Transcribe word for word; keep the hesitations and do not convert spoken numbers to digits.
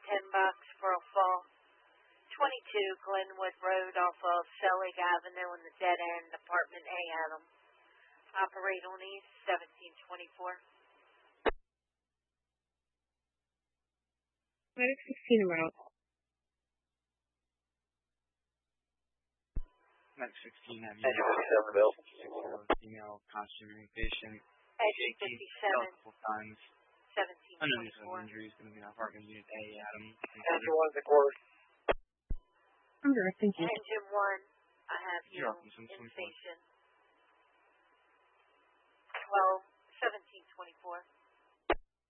ten bucks for a fall. twenty-two Glenwood Road off of Selig Avenue in the dead end, apartment A, Adam. Operate on east, seventeen twenty-four. Medic sixteen around. Medic sixteen, have you Engine fifty-seven, Bill. six-year-old female costume patient. Engine fifty-seven, Multiple times. seventeen Unknown twenty-four. injuries, going to be in apartment unit A, Adam. Engine one, the court. I'm good, thank you. Engine one, I have you You're welcome, Sims, in station. twelve, seventeen twenty-four.